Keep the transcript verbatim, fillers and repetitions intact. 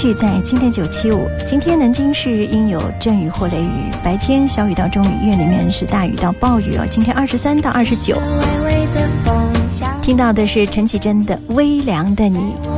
续在今天九七五。今天南京市应有阵雨或雷雨，白天小雨到中雨，夜里面是大雨到暴雨哦。今天二十三到二十九。听到的是陈绮贞的《微凉的你》。